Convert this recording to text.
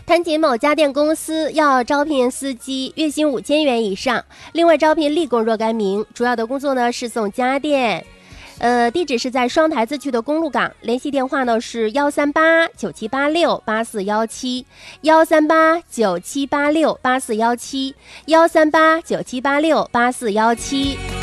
谈及某家电公司要招聘司机，月薪5000元以上，另外招聘立功若干名，主要的工作呢是送家电。地址是在双台子区的公路港，联系电话呢是13897868417，13897868417，13897868417。